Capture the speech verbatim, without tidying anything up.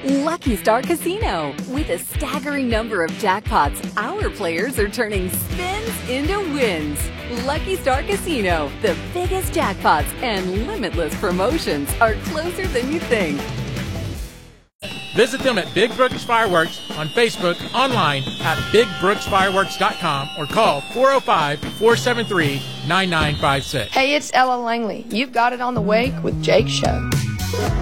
Lucky Star Casino. With a staggering number of jackpots, our players are turning spins into wins. Lucky Star Casino, the biggest jackpots and limitless promotions are closer than you think. Visit them at Big Brooks Fireworks on Facebook, online at big brooks fireworks dot com, or call four oh five, four seven three, nine nine five six. Hey, it's Ella Langley. You've got it on the Wake with Jake Show.